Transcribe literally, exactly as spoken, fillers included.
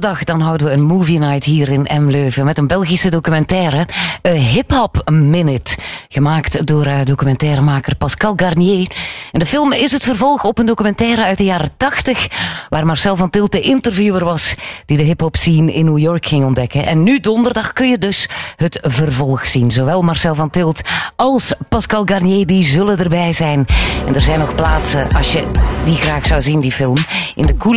donderdag dan houden we een movie night hier in M-Leuven met een Belgische documentaire, A Hip Hop Minute, gemaakt door uh, documentairemaker Pascal Garnier. En de film is het vervolg op een documentaire uit de jaren tachtig, waar Marcel van Tilt de interviewer was die de hip-hop scene in New York ging ontdekken. En nu donderdag kun je dus het vervolg zien. Zowel Marcel van Tilt als Pascal Garnier, die zullen erbij zijn. En er zijn nog plaatsen als je die graag zou zien, die film, in de coole